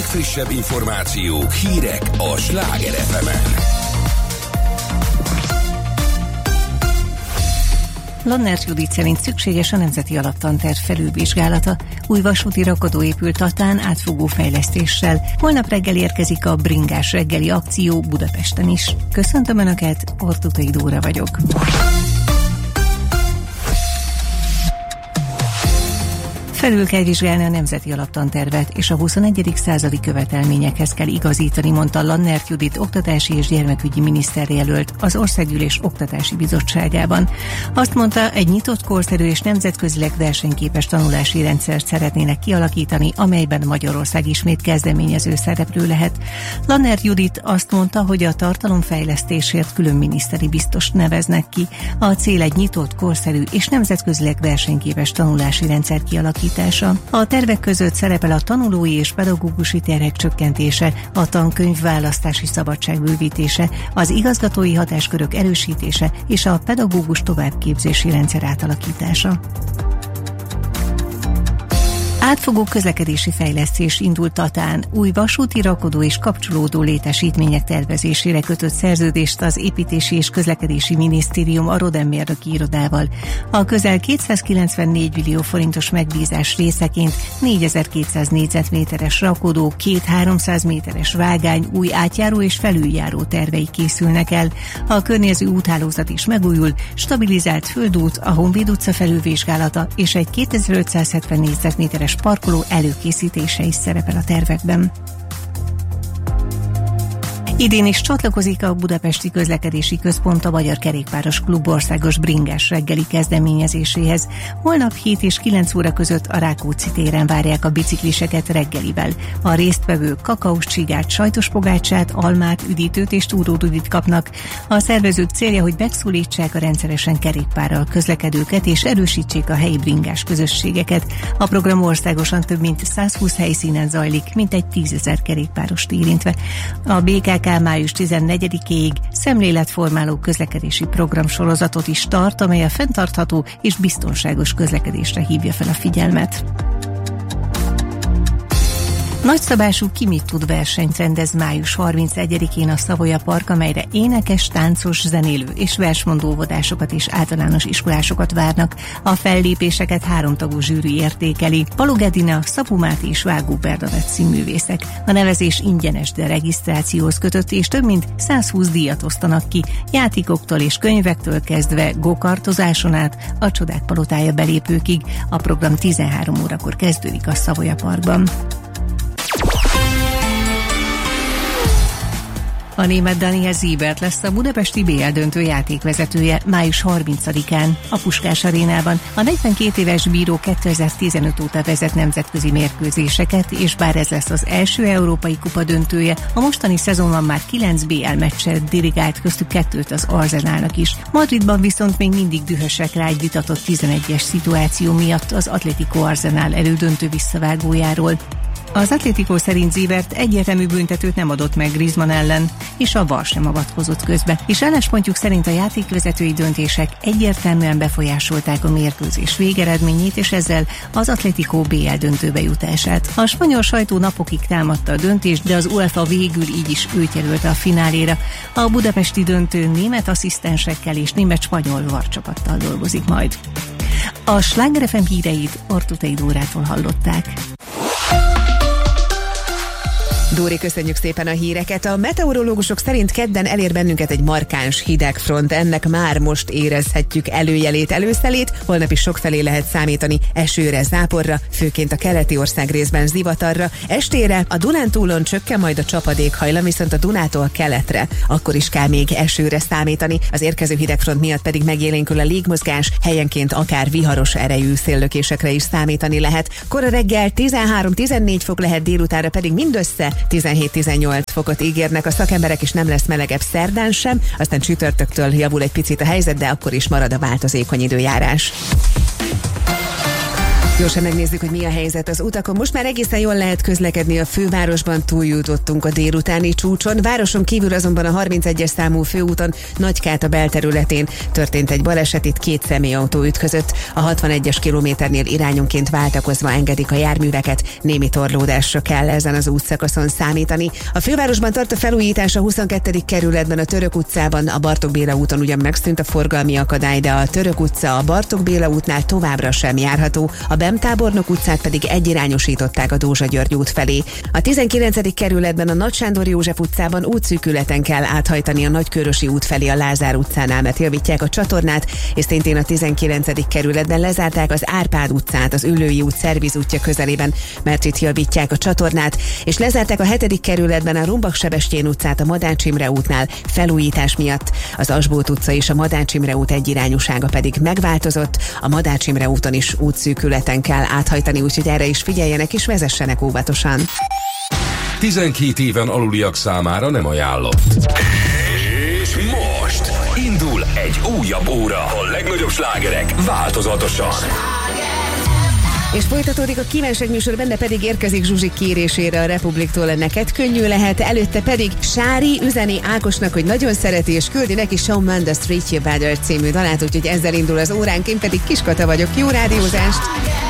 legfrissebb információk, hírek a Sláger FM-en. Lannert Judit szerint szükséges a nemzeti alaptanterv felülvizsgálata. Új vasúti rakodó épül Tatán átfogó fejlesztéssel. Holnap reggel érkezik a bringás reggeli akció Budapesten is. Köszöntöm Önöket, Ortutai Dóra vagyok. Felül kell vizsgálni a nemzeti alaptantervet, és a 21. századi követelményekhez kell igazítani, mondta Lannert Judit oktatási és gyermekügyi miniszterjelölt az Országgyűlés Oktatási Bizottságában. Azt mondta, egy nyitott, korszerű és nemzetközileg versenyképes tanulási rendszert szeretnének kialakítani, amelyben Magyarország ismét kezdeményező szereplő lehet. Lannert Judit azt mondta, hogy a tartalomfejlesztésért külön miniszteri biztost neveznek ki. A cél egy nyitott, korszerű és nemzetközileg versenyképes tanulási rendszer kialakítása. A tervek között szerepel a tanulói és pedagógusi terhek csökkentése, a tankönyv választási szabadság bővítése, az igazgatói hatáskörök erősítése és a pedagógus továbbképzési rendszer átalakítása. Átfogó közlekedési fejlesztés indult Tatán. Új vasúti rakodó és kapcsolódó létesítmények tervezésére kötött szerződést az Építési és Közlekedési Minisztérium a Rodemmérnöki Irodával. A közel 294 millió forintos megbízás részeként 4200 négyzetméteres rakodó, 200-300 méteres vágány, új átjáró és felüljáró tervei készülnek el. A környező úthálózat is megújul, stabilizált földút, a Honvéd utca felülvizsgálata és egy 2570 négyzetméteres parkoló előkészítése is szerepel a tervekben. Idén is csatlakozik a Budapesti Közlekedési Központ a Magyar Kerékpáros Klub országos bringás reggeli kezdeményezéséhez. Holnap 7 és 9 óra között a Rákóczi téren várják a bicikliseket reggelivel. A résztvevők kakaós csigát, sajtos pogácsát, almát, üdítőt és túródudit kapnak. A szervezők célja, hogy megszólítsák a rendszeresen kerékpárral közlekedőket és erősítsék a helyi bringás közösségeket. A program országosan több mint 120 helyszínen zajlik, mintegy 10 000 kerékpárost érintve. A BKK május 14-ig szemléletformáló közlekedési programsorozatot is tart, amely a fenntartható és biztonságos közlekedésre hívja fel a figyelmet. Nagyszabású Ki mit tud versenyt rendez május 31-én a Savoya Park, amelyre énekes, táncos, zenélő és versmondó óvodásokat és általános iskolásokat várnak. A fellépéseket 3 tagú zsűri értékeli: Balog Edina, Szabó Máté és Vágó Bernadett színművészek. A nevezés ingyenes, de regisztrációhoz kötött, és több mint 120 díjat osztanak ki, játékoktól és könyvektől kezdve gokartozáson át a Csodák Palotája belépőkig. A program 13 órakor kezdődik a Savoya Parkban. A német Daniel Siebert lesz a budapesti BL döntő játékvezetője május 30-án a Puskás arénában. A 42 éves bíró 2015 óta vezet nemzetközi mérkőzéseket, és bár ez lesz az első Európai Kupa döntője, a mostani szezonban már 9 BL meccset dirigált, köztük 2-t az Arsenalnak is. Madridban viszont még mindig dühösek rá egy vitatott 11-es szituáció miatt az Atlético Arsenal elődöntő visszavágójáról. Az Atlético szerint Siebert egyértelmű büntetőt nem adott meg Griezmann ellen, és a VAR sem avatkozott közbe, és álláspontjuk szerint a játékvezetői döntések egyértelműen befolyásolták a mérkőzés végeredményét, és ezzel az Atlético BL döntőbe jutását. A spanyol sajtó napokig támadta a döntést, de az UEFA végül így is őt jelölte a fináléra. A budapesti döntő német asszisztensekkel és német-spanyol VAR csapattal dolgozik majd. A Sláger FM híreit Ortutai Dórától hallották. Dóri, köszönjük szépen a híreket. A meteorológusok szerint kedden elér bennünket egy markáns hidegfront. Ennek már most érezhetjük előjelét, előszelét. Holnap is sokfelé lehet számítani esőre, záporra, főként a keleti ország részben zivatarra. Estére a Dunántúlon csökken majd a csapadékhajlam, viszont a Dunától keletre akkor is kell még esőre számítani. Az érkező hidegfront miatt pedig megélénkül a légmozgás, helyenként akár viharos erejű széllökésekre is számítani lehet. Kora reggel 13-14 fok lehet, délutánra pedig mindössze 17-18 fokot ígérnek a szakemberek, és nem lesz melegebb szerdán sem, aztán csütörtöktől javul egy picit a helyzet, de akkor is marad a változékony időjárás. Gyorsan megnézzük, hogy mi a helyzet az utakon. Most már egészen jól lehet közlekedni a fővárosban, túljutottunk a délutáni csúcson. Városon kívül azonban a 31-es számú főúton Nagykáta belterületén történt egy baleset, itt két személyautó ütközött. A 61-es kilométernél irányonként váltakozva engedik a járműveket, némi torlódásra kell ezen az útszakaszon számítani. A fővárosban tart a felújítás a 22. kerületben, a Török utcában, a Bartók Béla úton ugyan megszűnt a forgalmi akadály, de a Török utca a Bartók Béla útnál továbbra sem járható. A Bem Tábornok utcát pedig egyirányosították a Dózsa György út felé. A 19. kerületben, a Nagy Sándor József utcában útszűkületen kell áthajtani a Nagykőrösi út felé a Lázár utcánál, mert javítják a csatornát, és szintén a 19. kerületben lezárták az Árpád utcát, az Üllői út szervizútja közelében, mert itt javítják a csatornát, és lezárták a 7. kerületben a Rumbak-Sebestyén utcát a Madács Imre útnál felújítás miatt. Az Asbót utca és a Madács Imre út egyirányúsága pedig megváltozott, a Madács Imre úton is útszűkületen kell áthajtani, úgyhogy erre is figyeljenek és vezessenek óvatosan. 12 éven aluliak számára nem ajánlott. És most indul egy újabb óra. A legnagyobb slágerek változatosan. És folytatódik a kívánság műsor, benne pedig érkezik Zsuzsik kérésére a Republiktól Neked könnyű lehet, előtte pedig Sári üzeni Ákosnak, hogy nagyon szereti, és küldi neki Shawn Mendes Treat You Better című dalát, úgyhogy ezzel indul az óránk, én pedig Kiskata vagyok. Jó rádiózást!